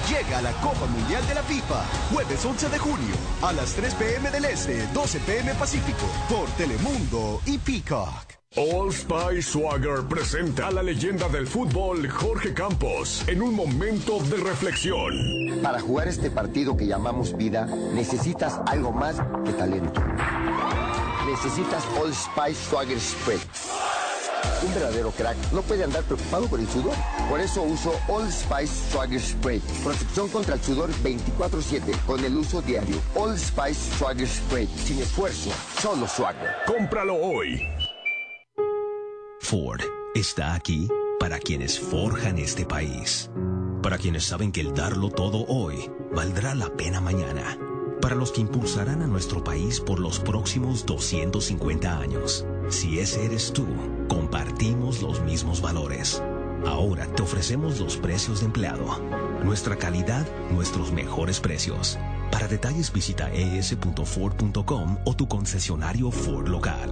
Llega la Copa Mundial de la FIFA, jueves 11 de junio, a las 3 p.m. del Este, 12 p.m. Pacífico, por Telemundo y Peacock. Old Spice Swagger presenta a la leyenda del fútbol, Jorge Campos, en un momento de reflexión. Para jugar este partido que llamamos vida, necesitas algo más que talento. Necesitas Old Spice Swagger Spread. Un verdadero crack no puede andar preocupado por el sudor. Por eso uso Old Spice Swagger Spray. Protección contra el sudor 24/7 con el uso diario. Old Spice Swagger Spray. Sin esfuerzo, solo Swagger. Cómpralo hoy. Ford está aquí para quienes forjan este país. Para quienes saben que el darlo todo hoy valdrá la pena mañana. Para los que impulsarán a nuestro país por los próximos 250 años. Si ese eres tú, compartimos los mismos valores. Ahora te ofrecemos los precios de empleado. Nuestra calidad, nuestros mejores precios. Para detalles visita es.ford.com o tu concesionario Ford local.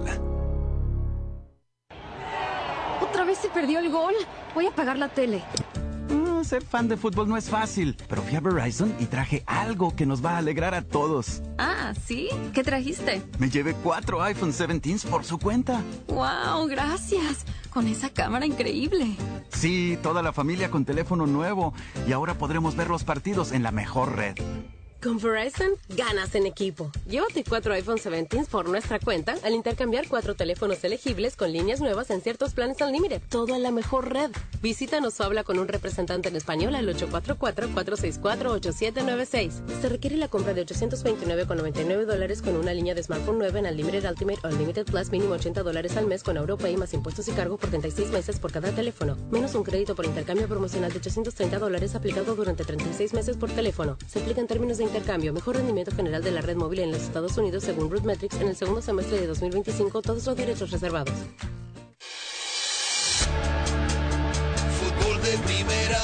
¿Otra vez se perdió el gol? Voy a apagar la tele. Ser fan de fútbol no es fácil, pero fui a Verizon y traje algo que nos va a alegrar a todos. Ah, ¿sí? ¿Qué trajiste? Me llevé 4 iPhone 17 por su cuenta. ¡Wow! Gracias. Con esa cámara increíble. Sí, toda la familia con teléfono nuevo. Y ahora podremos ver los partidos en la mejor red. Con Verizon, ganas en equipo. Llévate 4 iPhone 17 por nuestra cuenta al intercambiar 4 teléfonos elegibles con líneas nuevas en ciertos planes Unlimited. Todo en la mejor red. Visítanos o habla con un representante en español al 844-464-8796. Se requiere la compra de $829.99 con una línea de smartphone nueva en Unlimited Ultimate o Unlimited Plus, mínimo $80 al mes con AuroPay más impuestos y cargo por 36 meses por cada teléfono. Menos un crédito por intercambio promocional de $830 aplicado durante 36 meses por teléfono. Se aplica en términos de intercambio, mejor rendimiento general de la red móvil en los Estados Unidos según RootMetrics en el segundo semestre de 2025, todos los derechos reservados. Fútbol de primera.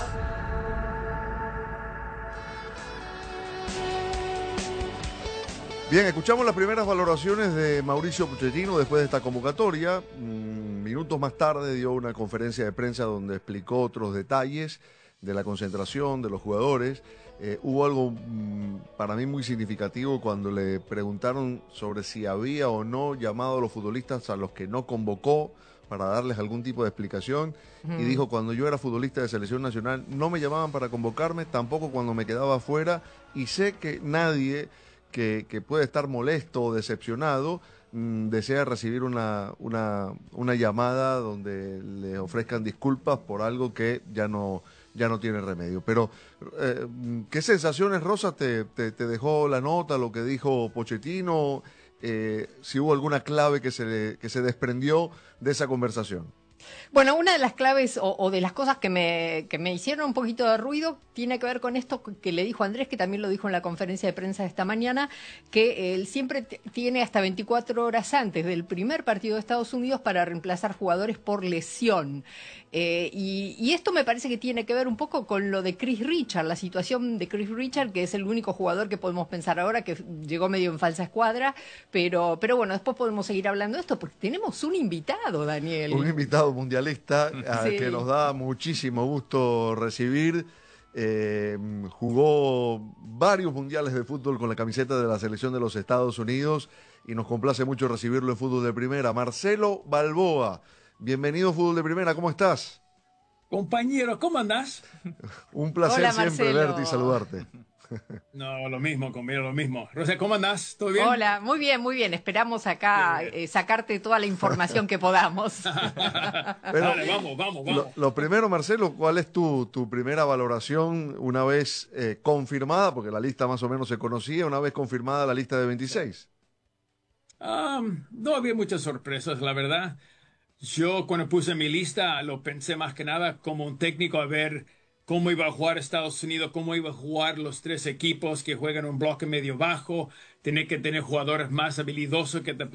Bien, escuchamos las primeras valoraciones de Mauricio Pochettino después de esta convocatoria. Minutos más tarde dio una conferencia de prensa donde explicó otros detalles de la concentración de los jugadores. Hubo algo para mí muy significativo cuando le preguntaron sobre si había o no llamado a los futbolistas a los que no convocó para darles algún tipo de explicación, y dijo: cuando yo era futbolista de selección nacional no me llamaban para convocarme, tampoco cuando me quedaba afuera, y sé que nadie que puede estar molesto o decepcionado desea recibir una llamada donde le ofrezcan disculpas por algo que ya no tiene remedio. Pero, ¿qué sensaciones, Rosa, te dejó la nota, lo que dijo Pochettino? Si hubo alguna clave que se desprendió de esa conversación. Bueno, una de las claves o de las cosas que me hicieron un poquito de ruido tiene que ver con esto que le dijo Andrés, que también lo dijo en la conferencia de prensa de esta mañana, que él siempre tiene hasta 24 horas antes del primer partido de Estados Unidos para reemplazar jugadores por lesión. Y esto me parece que tiene que ver un poco con lo de Chris Richard, la situación de Chris Richard, que es el único jugador que podemos pensar ahora que llegó medio en falsa escuadra, pero bueno, después podemos seguir hablando de esto porque tenemos un invitado, Daniel. Un invitado mundialista sí, que nos da muchísimo gusto recibir. Jugó varios mundiales de fútbol con la camiseta de la selección de los Estados Unidos y nos complace mucho recibirlo en Fútbol de Primera. Marcelo Balboa, bienvenido a Fútbol de Primera, ¿cómo estás? Compañero, ¿cómo andás? Un placer. Hola, siempre Marcelo. verte y saludarte. No, lo mismo, compañero, lo mismo. Rosa, ¿cómo andás? ¿Todo bien? Hola, muy bien, muy bien. Esperamos acá sacarte toda la información que podamos. Pero, dale, vamos. Lo primero, Marcelo, ¿cuál es tu primera valoración una vez confirmada? Porque la lista más o menos se conocía, una vez confirmada la lista de 26. No había muchas sorpresas, la verdad. Yo cuando puse mi lista lo pensé más que nada como un técnico a ver cómo iba a jugar Estados Unidos, cómo iba a jugar los 3 equipos que juegan un bloque medio bajo, tener que tener jugadores más habilidosos que te